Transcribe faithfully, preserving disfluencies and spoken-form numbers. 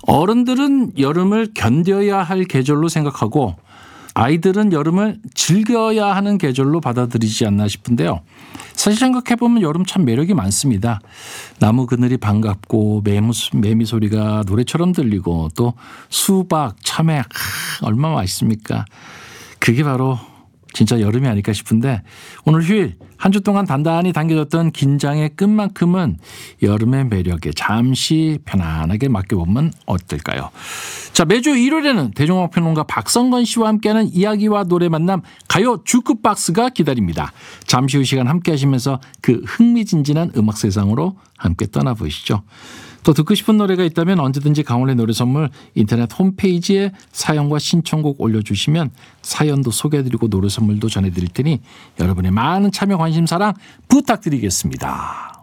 어른들은 여름을 견뎌야 할 계절로 생각하고 아이들은 여름을 즐겨야 하는 계절로 받아들이지 않나 싶은데요. 사실 생각해보면 여름 참 매력이 많습니다. 나무 그늘이 반갑고 매미, 매미 소리가 노래처럼 들리고 또 수박, 참외, 아, 얼마나 맛있습니까? 그게 바로 진짜 여름이 아닐까 싶은데 오늘 휴일 한 주 동안 단단히 당겨졌던 긴장의 끝만큼은 여름의 매력에 잠시 편안하게 맡겨보면 어떨까요? 자, 매주 일요일에는 대중음악평론가 박성건 씨와 함께하는 이야기와 노래 만남 가요 주크박스가 기다립니다. 잠시 후 시간 함께 하시면서 그 흥미진진한 음악 세상으로 함께 떠나보시죠. 또 듣고 싶은 노래가 있다면 언제든지 강원의 노래 선물 인터넷 홈페이지에 사연과 신청곡 올려주시면 사연도 소개해드리고 노래 선물도 전해드릴 테니 여러분의 많은 참여 관심 사랑 부탁드리겠습니다.